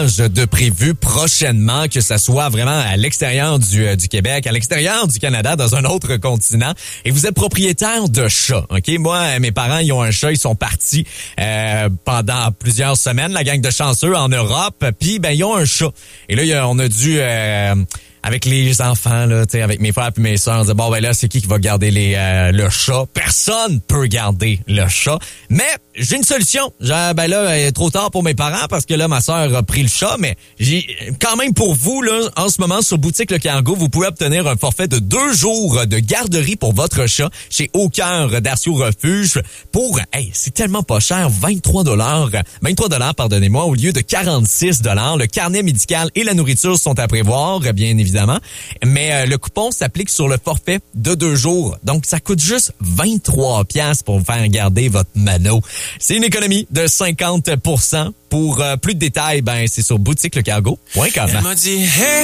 de prévu prochainement, que ça soit vraiment à l'extérieur du Québec, à l'extérieur du Canada, dans un autre continent, et vous êtes propriétaire de chats, OK? Moi, mes parents, ils ont un chat, ils sont partis pendant plusieurs semaines, la gang de chanceux en Europe, puis ben ils ont un chat. Et là, on a dû... avec les enfants, là, tu sais, avec mes frères et mes sœurs, on dit, bon, ben là, c'est qui va garder le chat? Personne peut garder le chat. Mais j'ai une solution. Ben là, il est trop tard pour mes parents parce que là, ma sœur a pris le chat, mais j'ai quand même pour vous, là, en ce moment, sur Boutique Le Cargo, vous pouvez obtenir un forfait de 2 jours de garderie pour votre chat chez Au Cœur d'Arcio Refuge pour, c'est tellement pas cher, 23 $, pardonnez-moi, au lieu de 46 $. Le carnet médical et la nourriture sont à prévoir, bien évidemment. Mais le coupon s'applique sur le forfait de 2 jours. Donc, ça coûte juste 23 $ pour vous faire garder votre mano. C'est une économie de 50 %. Pour plus de détails, ben c'est sur boutiquelecargo.com. Elle m'a dit, hey!